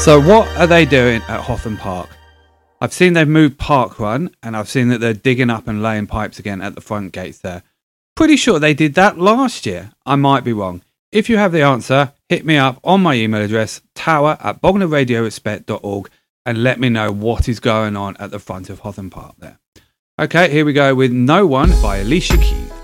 So what are they doing at Hotham Park? I've seen they've moved Park Run, and I've seen that they're digging up and laying pipes again at the front gates there. Pretty sure they did that last year. I might be wrong. If you have the answer, hit me up on my email address, tower@bognerradiorespect.org, and let me know what is going on at the front of Hotham Park there. Okay, here we go with No One by Alicia Keys.